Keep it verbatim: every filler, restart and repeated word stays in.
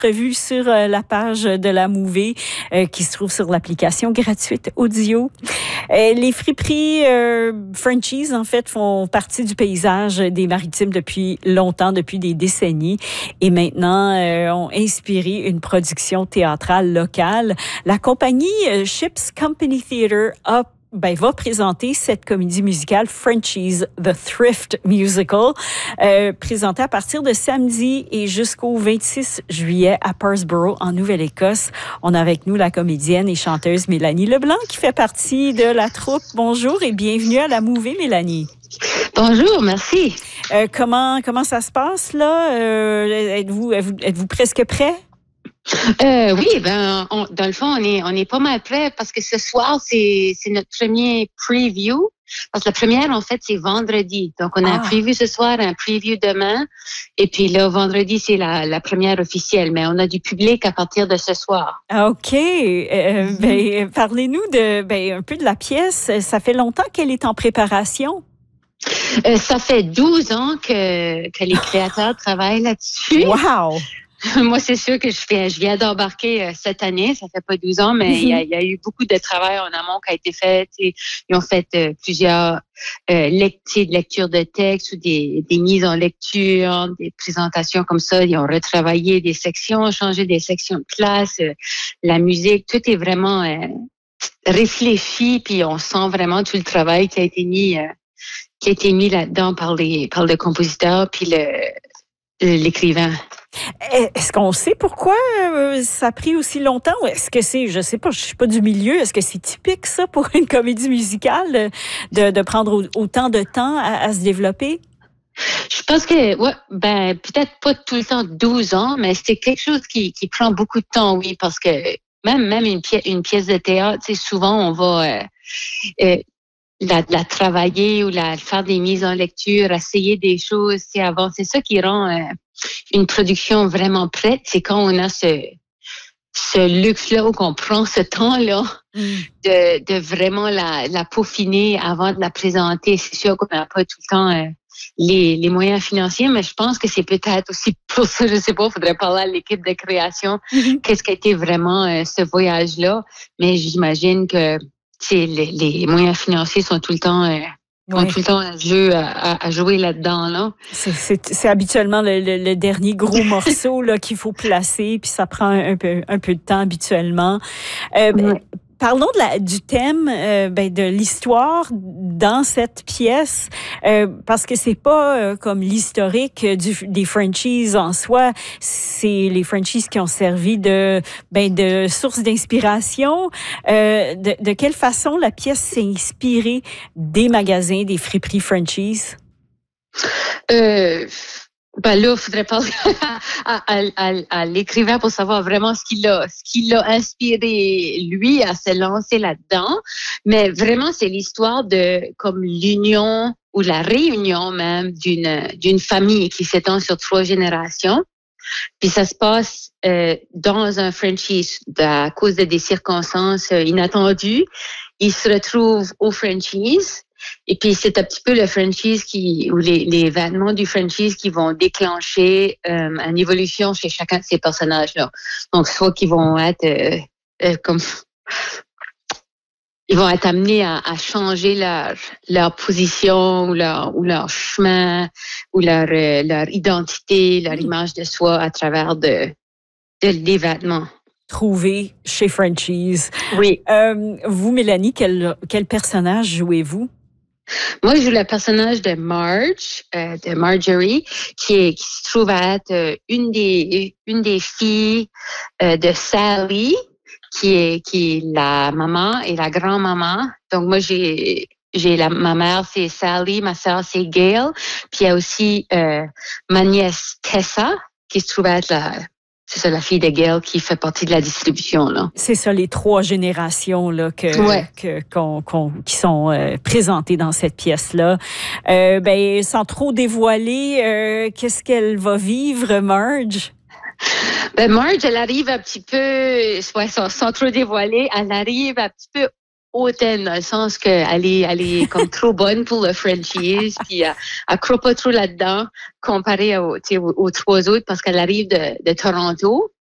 entrevue sur euh, la page de la Mouvée euh, qui se trouve sur l'application gratuite audio. Euh, les friperies euh, Frenchies, en fait, font partie du paysage des Maritimes depuis longtemps, depuis des décennies, et maintenant euh, ont inspiré une production théâtrale locale. La compagnie euh, Ships Company Theatre a Ben, va présenter cette comédie musicale Frenchies, The Thrift Musical, euh, présentée à partir de samedi et jusqu'au vingt-six juillet à Parsborough, en Nouvelle-Écosse. On a avec nous la comédienne et chanteuse Mélanie Leblanc, qui fait partie de la troupe. Bonjour et bienvenue à la Mouvée, Mélanie. Bonjour, merci. Euh, comment, comment ça se passe, là? Euh, êtes-vous, êtes-vous, êtes-vous presque prêt? Euh, oui, ben, on, dans le fond, on est, on est pas mal prêt parce que ce soir, c'est, c'est notre premier preview. Parce que la première, en fait, c'est vendredi. Donc, on a ah. un preview ce soir, un preview demain. Et puis là, vendredi, c'est la, la première officielle. Mais on a du public à partir de ce soir. OK. Euh, mm-hmm. ben, parlez-nous de, ben, un peu de la pièce. Ça fait longtemps qu'elle est en préparation? Euh, ça fait douze ans que, que les créateurs travaillent là-dessus. Wow! Moi, c'est sûr que je fais, je viens d'embarquer euh, cette année. Ça fait pas douze ans, mais il mm-hmm. y, y a eu beaucoup de travail en amont qui a été fait. Ils ont fait euh, plusieurs euh, lectures, lectures de textes ou des, des mises en lecture, des présentations comme ça. Ils ont retravaillé des sections, changé des sections de classe, euh, la musique. Tout est vraiment euh, réfléchi, puis on sent vraiment tout le travail qui a été mis, euh, qui a été mis là-dedans par les, par le compositeur puis le, l'écrivain. Est-ce qu'on sait pourquoi euh, ça a pris aussi longtemps? Ou est-ce que c'est, je sais pas, je suis pas du milieu, est-ce que c'est typique ça pour une comédie musicale de, de prendre autant de temps à, à se développer? Je pense que, ouais, ben, peut-être pas tout le temps douze ans, mais c'est quelque chose qui, qui prend beaucoup de temps, oui, parce que même, même une pièce, une pièce de théâtre, tu sais, souvent on va, euh, euh, La, la travailler ou la faire des mises en lecture, essayer des choses, c'est avant. C'est ça qui rend euh, une production vraiment prête. C'est quand on a ce, ce luxe-là où on prend ce temps-là mm. de, de vraiment la, la peaufiner avant de la présenter. C'est sûr qu'on n'a pas tout le temps euh, les, les moyens financiers, mais je pense que c'est peut-être aussi pour ça, je sais pas, il faudrait parler à l'équipe de création. Mm-hmm. Qu'est-ce qu'a été vraiment euh, ce voyage-là? Mais j'imagine que Les, les moyens financiers sont tout le temps, euh, oui. ont tout le temps à, jeu, à, à jouer là-dedans. Là. C'est, c'est, c'est habituellement le, le, le dernier gros morceau là, qu'il faut placer, puis ça prend un peu, un peu de temps habituellement. Euh, oui. Parlons de la, du thème, euh, ben, de l'histoire dans cette pièce, euh, parce que c'est pas euh, comme l'historique du, des Frenchies en soi, c'est les Frenchies qui ont servi de, ben, de source d'inspiration. Euh, de, de quelle façon la pièce s'est inspirée des magasins, des friperies Frenchies? Euh... Ben là, il faudrait parler à, à, à, à l'écrivain pour savoir vraiment ce qui l'a, ce qui l'a inspiré, lui, à se lancer là-dedans. Mais vraiment, c'est l'histoire de comme l'union ou la réunion même d'une, d'une famille qui s'étend sur trois générations. Puis ça se passe euh, dans un Frenchies à cause de des circonstances inattendues. Ils se retrouvent au Frenchies. Et puis, c'est un petit peu le franchise qui, ou les, les événements du franchise qui vont déclencher euh, une évolution chez chacun de ces personnages-là. Donc, soit qu'ils vont être euh, euh, comme... Ils vont être amenés à, à changer leur, leur position ou leur, ou leur chemin ou leur, euh, leur identité, leur image de soi à travers de, de l'événement. Trouvé chez Frenchies. Oui. Euh, vous, Mélanie, quel, quel personnage jouez-vous? Moi, je joue le personnage de Marge, euh, de Marjorie, qui, est, qui se trouve à être euh, une des une des filles euh, de Sally, qui est qui est la maman et la grand-maman. Donc moi, j'ai j'ai la ma mère c'est Sally, ma sœur c'est Gail, puis il y a aussi euh, ma nièce Tessa, qui se trouve à être la C'est ça, la fille de Gail qui fait partie de la distribution, là. C'est ça, les trois générations, là, que, ouais. que, qu'on, qu'on, qui sont euh, présentées dans cette pièce-là. Euh, ben, sans trop dévoiler, euh, qu'est-ce qu'elle va vivre, Marge? Ben, Marge, elle arrive un petit peu, ouais, sans, sans trop dévoiler, elle arrive un petit peu hautaine, dans le sens qu'elle est, elle est comme trop bonne pour le Frenchies, puis elle, elle croit pas trop là-dedans, comparée aux, aux, aux trois autres, parce qu'elle arrive de, de Toronto.